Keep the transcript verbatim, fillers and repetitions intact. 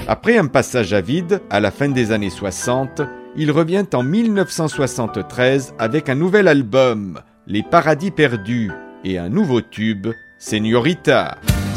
Après un passage à vide, à la fin des années soixante, il revient en mille neuf cent soixante-treize avec un nouvel album, Les Paradis Perdus, et un nouveau tube, Señorita.